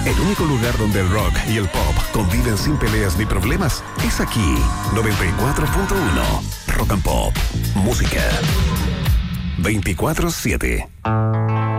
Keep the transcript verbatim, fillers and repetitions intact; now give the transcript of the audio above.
El único lugar donde el rock y el pop conviven sin peleas ni problemas es aquí. noventa y cuatro punto uno. Rock and Pop. Música veinticuatro siete.